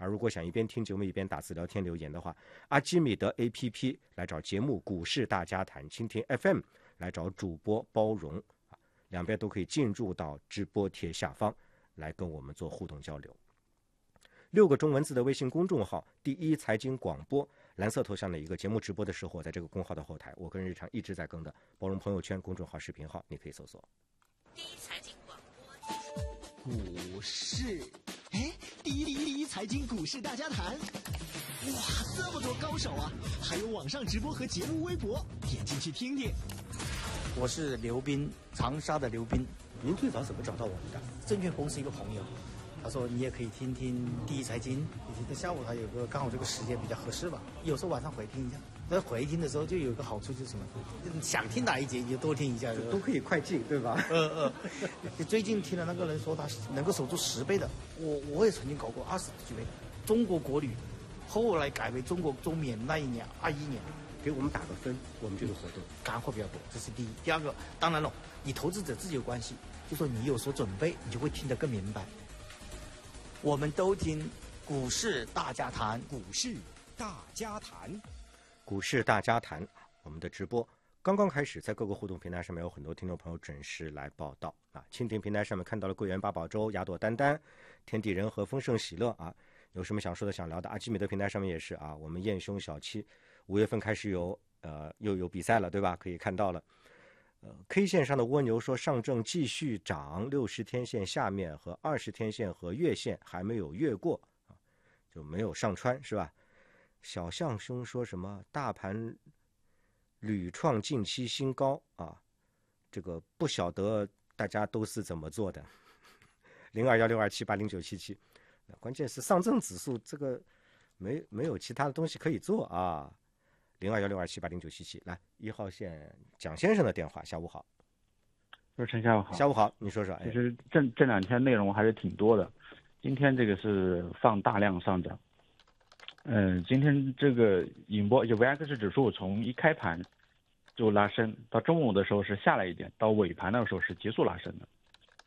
如果想一边听节目一边打字聊天留言的话，阿基米德 APP 来找节目股市大家谈，蜻蜓 FM 来找主播包容，两边都可以进入到直播贴下方来跟我们做互动交流。6个中文字的微信公众号第一财经广播，蓝色头像的一个节目直播的时候，在这个公号的后台，我跟日常一直在更的包容朋友圈公众号视频号，你可以搜索第一财经广播股市。第一财经股市大家谈，哇，这么多高手啊！还有网上直播和节目微博，点进去听听。 我是刘斌，长沙的刘斌。 您最早怎么找到我们的？ 证券公司一个朋友，他说你也可以听听第一财经，在下午他有个刚好这个时间比较合适吧，有时候晚上回听一下。在回听的时候就有一个好处就是什么，想听哪一节你就多听一下， 都可以快进，对吧？ 最近听了那个人说他能够守住10倍的，我也曾经搞过20几倍的。中国国旅后来改为中国中免那一年21年， 给我们打个分，我们这个活动干货比较多，这是第一。第二个，当然了，你投资者自己有关系，就说你有所准备，你就会听得更明白。我们都听股市大家谈， 股市大家谈。 股市大家谈，我们的直播刚刚开始，在各个互动平台上面有很多听众朋友准时来报道啊。蜻蜓平台上面看到了桂圆八宝粥、雅朵丹丹、天地人和丰盛喜乐啊，有什么想说的想聊的？阿基米德平台上面也是啊，我们燕兄小七5月份开始又有比赛了，对吧？可以看到了。K 线上的蜗牛说，上证继续涨，60天线下面和20天线和月线还没有越过啊，就没有上穿，是吧？小象兄说什么大盘屡创近期新高啊，这个不晓得大家都是怎么做的。021627809777，关键是上证指数这个没有其他的东西可以做啊。021627809777，来1号线蒋先生的电话，下午好。 陈下午好。 下午好，你说说。 其实这2天内容还是挺多的，今天这个是放大量上涨。今天这个引波就 VX 指数从一开盘就拉升，到中午的时候是下来一点，到尾盘的时候是急速拉升的。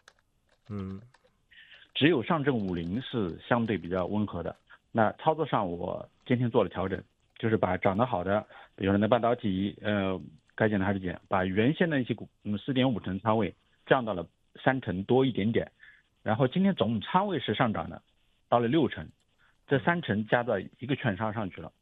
只有上证50是相对比较温和的。那操作上我今天做了调整，就是把涨得好的，比如说那半导体，该减的还是减，把原先的一些股4.5成仓位降到了3成多一点点，然后今天总仓位是上涨的，到了6成。这3成加到一个券商上去了，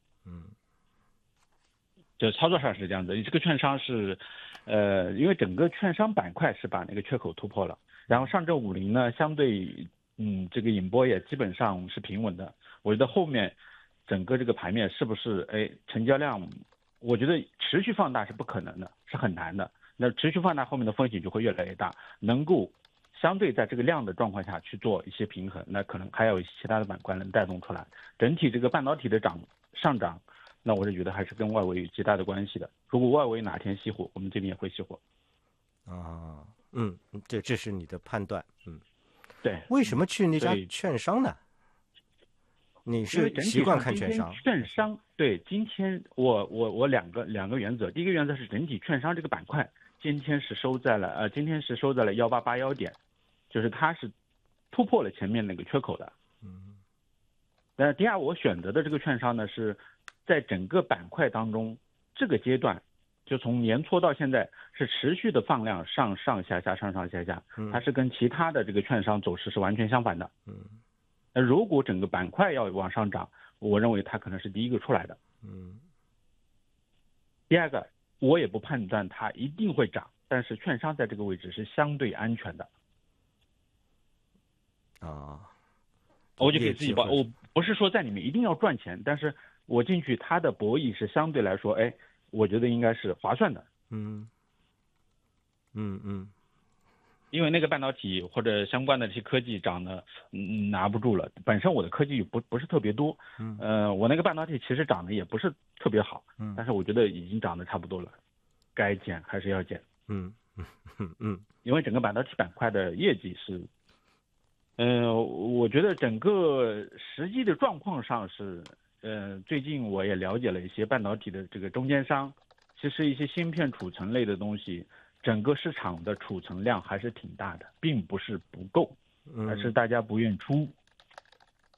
就操作上是这样子。这个券商是，因为整个券商板块是把那个缺口突破了，然后上证50呢，相对，这个引波也基本上是平稳的。我觉得后面整个这个盘面是不是，成交量，我觉得持续放大是不可能的，是很难的。那持续放大后面的风险就会越来越大，能够相对在这个量的状况下去做一些平衡，那可能还有其他的板块能带动出来。整体这个半导体的上涨，那我是觉得还是跟外围有极大的关系的。如果外围哪天熄火，我们这边也会熄火。 这是你的判断。 对。 为什么去那家券商呢？你是习惯看券商？ 券商对，今天我两个原则，第一个原则是整体券商这个板块。今天是收在了18881点，就是它是突破了前面那个缺口的。第二，我选择的这个券商呢，是在整个板块当中这个阶段，就从年初到现在是持续的放量上上下下，它是跟其他的这个券商走势是完全相反的。那如果整个板块要往上涨，我认为它可能是第一个出来的。第二个，我也不判断它一定会涨，但是券商在这个位置是相对安全的。我就给自己报，我不是说在里面一定要赚钱，但是我进去它的博弈是相对来说，我觉得应该是划算的。因为那个半导体或者相关的这些科技涨的拿不住了，本身我的科技不是特别多，我那个半导体其实涨的也不是特别好，但是我觉得已经涨得差不多了，该减还是要减。因为整个半导体板块的业绩是，我觉得整个实际的状况上是，最近我也了解了一些半导体的这个中间商，其实一些芯片储存类的东西，整个市场的储存量还是挺大的，并不是不够，而是大家不愿出。